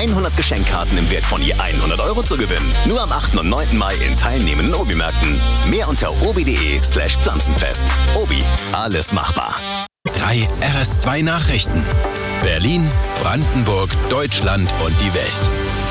100 Geschenkkarten im Wert von je 100 € zu gewinnen. Nur am 8. und 9. Mai in teilnehmenden Obi-Märkten. Mehr unter obi.de/Pflanzenfest. Obi, alles machbar. 3 RS2 Nachrichten. Berlin, Brandenburg, Deutschland und die Welt.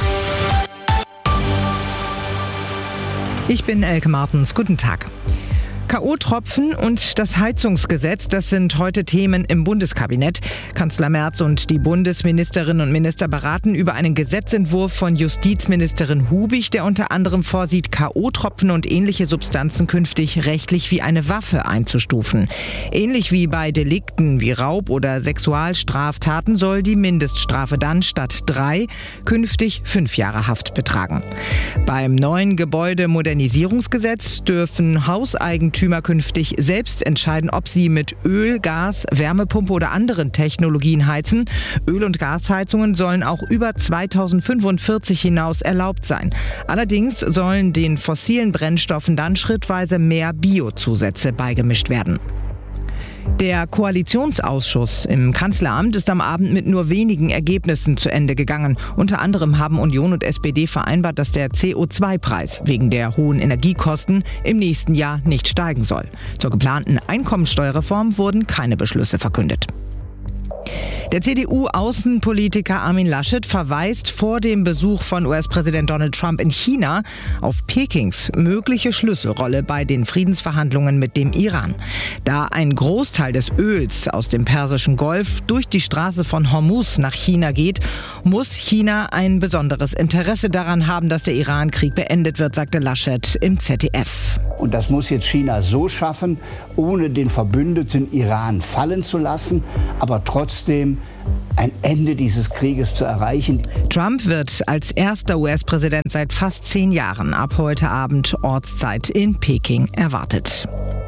Ich bin Elke Martens. Guten Tag. K.O.-Tropfen und das Heizungsgesetz, das sind heute Themen im Bundeskabinett. Kanzler Merz und die Bundesministerinnen und Minister beraten über einen Gesetzentwurf von Justizministerin Hubig, der unter anderem vorsieht, K.O.-Tropfen und ähnliche Substanzen künftig rechtlich wie eine Waffe einzustufen. Ähnlich wie bei Delikten wie Raub oder Sexualstraftaten soll die Mindeststrafe dann statt 3 künftig 5 Jahre Haft betragen. Beim neuen Gebäudemodernisierungsgesetz dürfen Hauseigentümer künftig selbst entscheiden, ob sie mit Öl, Gas, Wärmepumpe oder anderen Technologien heizen. Öl- und Gasheizungen sollen auch über 2045 hinaus erlaubt sein. Allerdings sollen den fossilen Brennstoffen dann schrittweise mehr Biozusätze beigemischt werden. Der Koalitionsausschuss im Kanzleramt ist am Abend mit nur wenigen Ergebnissen zu Ende gegangen. Unter anderem haben Union und SPD vereinbart, dass der CO2-Preis wegen der hohen Energiekosten im nächsten Jahr nicht steigen soll. Zur geplanten Einkommensteuerreform wurden keine Beschlüsse verkündet. Der CDU-Außenpolitiker Armin Laschet verweist vor dem Besuch von US-Präsident Donald Trump in China auf Pekings mögliche Schlüsselrolle bei den Friedensverhandlungen mit dem Iran. Da ein Großteil des Öls aus dem Persischen Golf durch die Straße von Hormuz nach China geht, muss China ein besonderes Interesse daran haben, dass der Iran-Krieg beendet wird, sagte Laschet im ZDF. Und das muss jetzt China so schaffen, ohne den Verbündeten Iran fallen zu lassen, aber trotzdem ein Ende dieses Krieges zu erreichen. Trump wird als erster US-Präsident seit fast 10 Jahren ab heute Abend Ortszeit in Peking erwartet.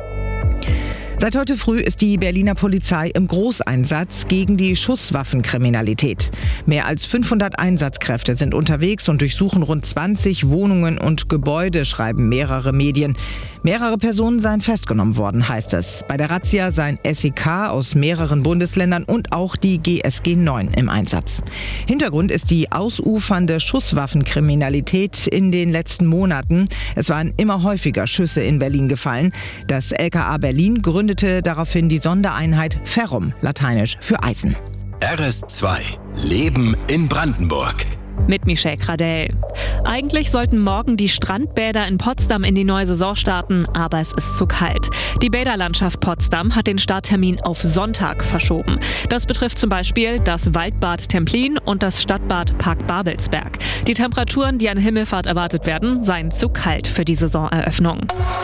Seit heute früh ist die Berliner Polizei im Großeinsatz gegen die Schusswaffenkriminalität. Mehr als 500 Einsatzkräfte sind unterwegs und durchsuchen rund 20 Wohnungen und Gebäude, schreiben mehrere Medien. Mehrere Personen seien festgenommen worden, heißt es. Bei der Razzia seien SEK aus mehreren Bundesländern und auch die GSG 9 im Einsatz. Hintergrund ist die ausufernde Schusswaffenkriminalität in den letzten Monaten. Es waren immer häufiger Schüsse in Berlin gefallen. Das LKA Berlin gründete daraufhin die Sondereinheit Ferrum, lateinisch für Eisen. RS2 Leben in Brandenburg. Mit Michelle Gradell. Eigentlich sollten morgen die Strandbäder in Potsdam in die neue Saison starten, aber es ist zu kalt. Die Bäderlandschaft Potsdam hat den Starttermin auf Sonntag verschoben. Das betrifft zum Beispiel das Waldbad Templin und das Stadtbad Park Babelsberg. Die Temperaturen, die an Himmelfahrt erwartet werden, seien zu kalt für die Saisoneröffnung.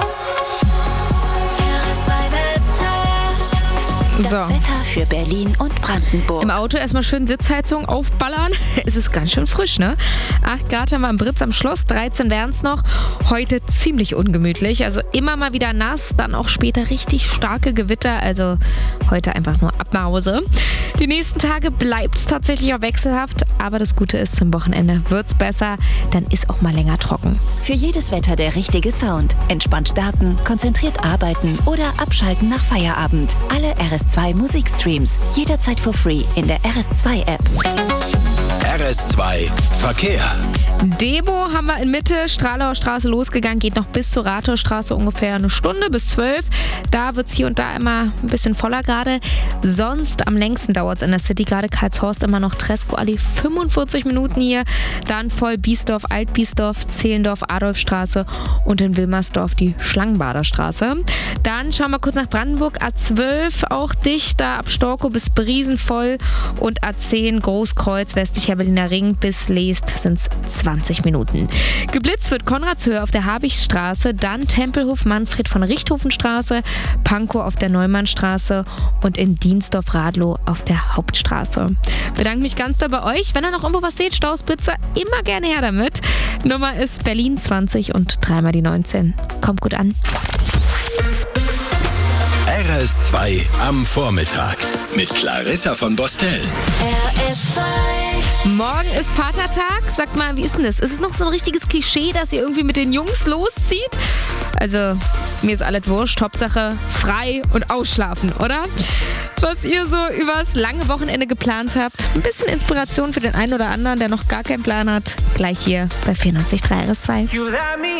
Das Wetter für Berlin und Brandenburg. Im Auto erstmal schön Sitzheizung aufballern. Es ist ganz schön frisch, ne? 8 Grad haben wir im Britz am Schloss, 13 wären es noch. Heute ziemlich ungemütlich, also immer mal wieder nass, dann auch später richtig starke Gewitter. Also heute einfach nur ab nach Hause. Die nächsten Tage bleibt es tatsächlich auch wechselhaft, aber das Gute ist, zum Wochenende wird's besser, dann ist auch mal länger trocken. Für jedes Wetter der richtige Sound. Entspannt starten, konzentriert arbeiten oder abschalten nach Feierabend. Alle RS2 Musikstreams jederzeit for free in der RS2 App. RS2 Verkehr. Debo haben wir in Mitte, Stralauer Straße losgegangen, geht noch bis zur Rathausstraße ungefähr eine Stunde bis 12. Da wird es hier und da immer ein bisschen voller gerade. Sonst am längsten dauert es in der City, gerade Karlshorst immer noch Tresco-Allee, 45 Minuten hier. Dann voll Biesdorf, Alt-Biesdorf, Zehlendorf, Adolfstraße und in Wilmersdorf die Schlangenbaderstraße. Dann schauen wir kurz nach Brandenburg, A12 auch dicht, da ab Storkow bis Briesen voll und A10 Großkreuz, westlicher Berliner Ring bis Leest sind es 20 Minuten. Geblitzt wird Konradshöhe auf der Habichtstraße, dann Tempelhof Manfred von Richthofenstraße, Pankow auf der Neumannstraße und in Dienstdorf-Radlow auf der Hauptstraße. Bedanke mich ganz doll bei euch. Wenn ihr noch irgendwo was seht, Staus, Blitzer, immer gerne her damit. Nummer ist Berlin 20 und 3 mal die 19. Kommt gut an. RS2 am Vormittag mit Clarissa von Bostel. RS2. Morgen ist Vatertag. Sagt mal, wie ist denn das? Ist es noch so ein richtiges Klischee, dass ihr irgendwie mit den Jungs loszieht? Also, mir ist alles wurscht. Hauptsache frei und ausschlafen, oder? was ihr so übers lange Wochenende geplant habt. Ein bisschen Inspiration für den einen oder anderen, der noch gar keinen Plan hat. Gleich hier bei 94.3 RS2.